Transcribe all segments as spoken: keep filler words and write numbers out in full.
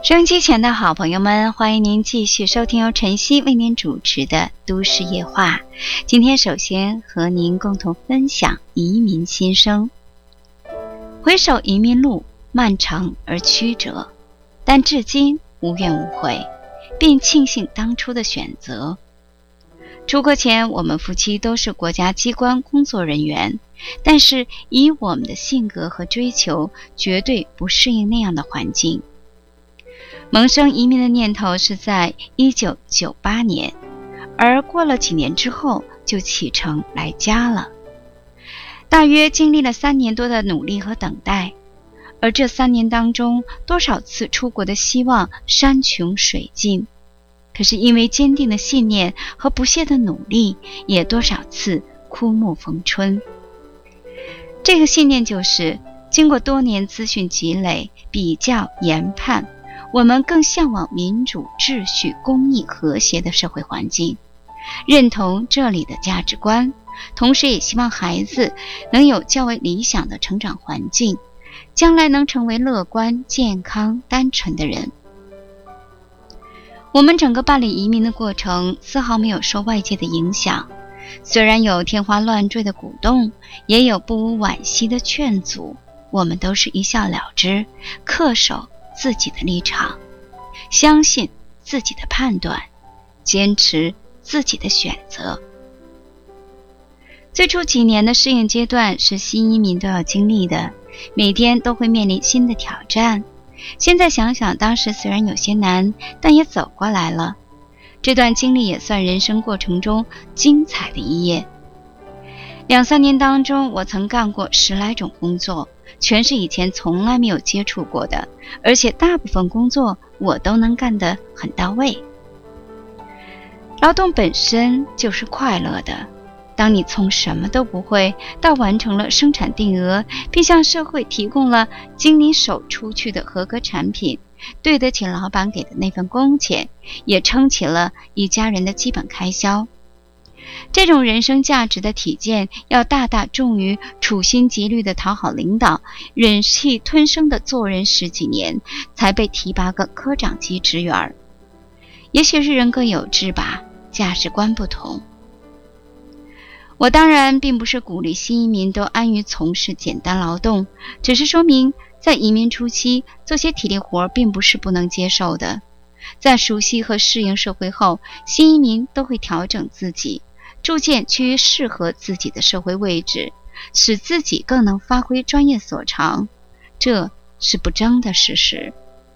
收音机前的好朋友们，欢迎您继续收听由晨曦为您主持的都市夜话。今天首先和您共同分享移民心声。回首移民路漫长而曲折，但至今无怨无悔，并庆幸当初的选择。出国前我们夫妻都是国家机关工作人员，但是以我们的性格和追求，绝对不适应那样的环境。萌生移民的念头是在一九九八年，而过了几年之后就启程来家了。大约经历了三年多的努力和等待，而这三年当中，多少次出国的希望山穷水尽，可是因为坚定的信念和不懈的努力，也多少次枯木逢春。这个信念就是，经过多年资讯积累、比较、研判，我们更向往民主、秩序、公益、和谐的社会环境，认同这里的价值观，同时也希望孩子能有较为理想的成长环境，将来能成为乐观、健康、单纯的人。我们整个办理移民的过程丝毫没有受外界的影响，虽然有天花乱坠的鼓动，也有不无惋惜的劝阻，我们都是一笑了之，恪守自己的立场，相信自己的判断，坚持自己的选择。最初几年的适应阶段是新移民都要经历的，每天都会面临新的挑战。现在想想，当时虽然有些难，但也走过来了。这段经历也算人生过程中精彩的一页。两三年当中，我曾干过十来种工作，全是以前从来没有接触过的，而且大部分工作我都能干得很到位。劳动本身就是快乐的，当你从什么都不会到完成了生产定额，并向社会提供了经你手出去的合格产品，对得起老板给的那份工钱，也撑起了一家人的基本开销。这种人生价值的体现，要大大重于处心积虑的讨好领导，忍气吞声的做人十几年，才被提拔个科长级职员。也许是人各有志吧，价值观不同。我当然并不是鼓励新移民都安于从事简单劳动，只是说明在移民初期做些体力活并不是不能接受的。在熟悉和适应社会后，新移民都会调整自己，逐渐趋于适合自己的社会位置，使自己更能发挥专业所长，这是不争的事实。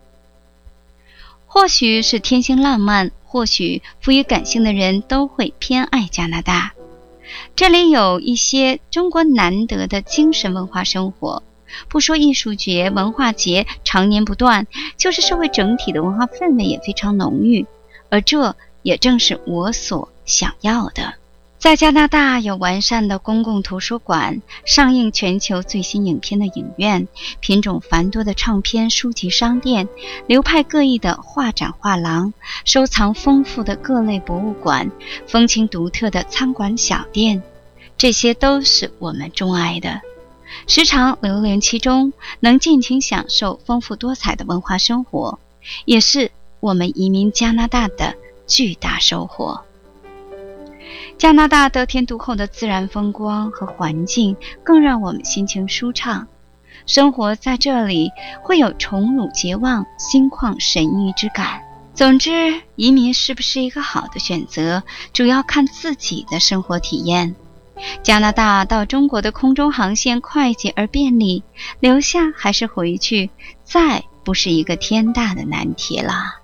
或许是天性浪漫，或许富于感性的人都会偏爱加拿大。这里有一些中国难得的精神文化生活，不说艺术节、文化节常年不断，就是社会整体的文化氛围也非常浓郁，而这也正是我所想要的。在加拿大有完善的公共图书馆，上映全球最新影片的影院，品种繁多的唱片书籍商店，流派各异的画展画廊，收藏丰富的各类博物馆，风情独特的餐馆小店，这些都是我们钟爱的。时常流连其中，能尽情享受丰富多彩的文化生活，也是我们移民加拿大的巨大收获。加拿大得天独厚的自然风光和环境，更让我们心情舒畅。生活在这里会有宠辱桀忘、心旷神怡之感。总之，移民是不是一个好的选择，主要看自己的生活体验。加拿大到中国的空中航线快捷而便利，留下还是回去，再不是一个天大的难题了。